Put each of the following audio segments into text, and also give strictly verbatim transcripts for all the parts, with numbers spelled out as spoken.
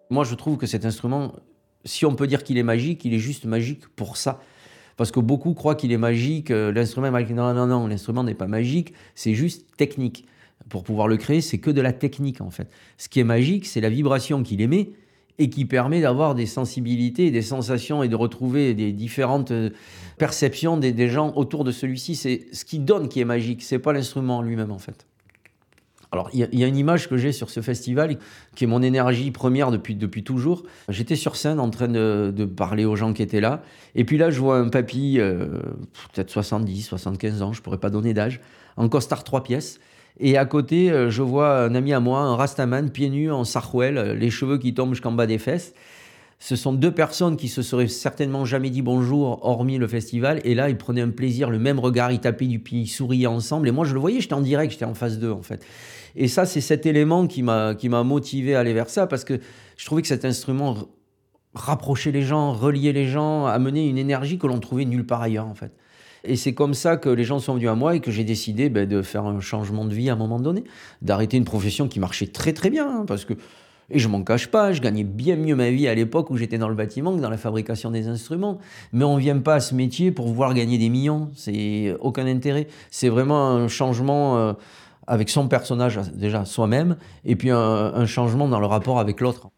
Moi, je trouve que cet instrument, si on peut dire qu'il est magique, il est juste magique pour ça. Parce que beaucoup croient qu'il est magique, heu, l'instrument est magique. Non, non, non, l'instrument n'est pas magique, c'est juste technique. Pour pouvoir le créer, c'est que de la technique, en fait. Ce qui est magique, c'est la vibration qu'il émet et qui permet d'avoir des sensibilités, des sensations et de retrouver des différentes, heu, perceptions des des gens autour de celui-ci. C'est ce qui donne qui est magique, c'est pas l'instrument en lui-même, en fait. Alors, il y a il y a une image que j'ai sur ce festival, qui est mon énergie première depuis depuis toujours. J'étais sur scène en train de de parler aux gens qui étaient là et puis là, je vois un papy, heu, peut-être soixante-dix soixante-quinze ans, je pourrais pas donner d'âge, en costard trois pièces et à côté, heu, je vois un ami à moi, un rastaman, pieds nus, en sarrouel, heu, les cheveux qui tombent jusqu'en bas des fesses. Ce sont deux personnes qui se seraient certainement jamais dit bonjour, hormis le festival et là, ils prenaient un plaisir, le même regard, ils tapaient du pied, ils souriaient ensemble et moi, je le voyais, j'étais en direct, j'étais en face d'eux, en fait. Et ça, c'est cet élément qui m'a qui m'a motivé à aller vers ça parce que je trouvais que cet instrument r rapprochait les gens, reliait les gens, amenait une énergie que l'on trouvait nulle part ailleurs, en fait. Et c'est comme ça que les gens sont venus à moi et que j'ai décidé, beh, de faire un changement de vie à un moment donné, d'arrêter une profession qui marchait très, très bien, hein, parce que et je m'en cache pas, je gagnais bien mieux ma vie à l'époque où j'étais dans le bâtiment que dans la fabrication des instruments. Mais on vient pas à ce métier pour vouloir gagner des millions, c'est aucun intérêt. C'est vraiment un changement, heu, avec son personnage, déjà soi-même et puis un un changement dans le rapport avec l'autre.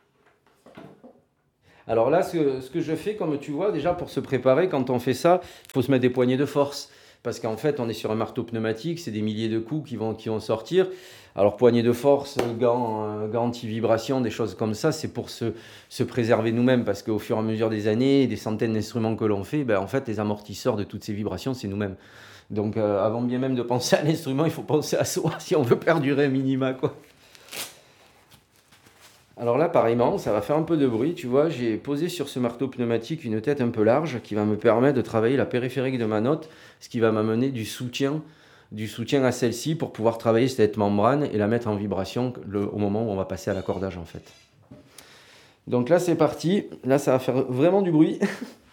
Alors là, ce que, ce que je fais, comme tu vois, déjà pour se préparer, quand on fait ça, il faut se mettre des poignées de force. Parce qu'en fait, on est sur un marteau pneumatique, c'est des milliers de coups qui vont, qui vont sortir. Alors, poignées de force, gants, euh, gants anti-vibration, des choses comme ça, c'est pour se, se préserver nous-mêmes. Parce qu'au fur et à mesure des années, des centaines d'instruments que l'on fait, ben, en fait, les amortisseurs de toutes ces vibrations, c'est nous-mêmes. Donc, euh, avant bien même de penser à l'instrument, il faut penser à soi si on veut perdurer un minima, quoi. Alors là, pareillement, ça va faire un peu de bruit, tu vois. J'ai posé sur ce marteau pneumatique une tête un peu large qui va me permettre de travailler la périphérique de ma note, ce qui va m'amener du soutien, du soutien à celle-ci pour pouvoir travailler cette membrane et la mettre en vibration le- au moment où on va passer à l'accordage en fait. Donc là, c'est parti. Là, ça va faire vraiment du bruit.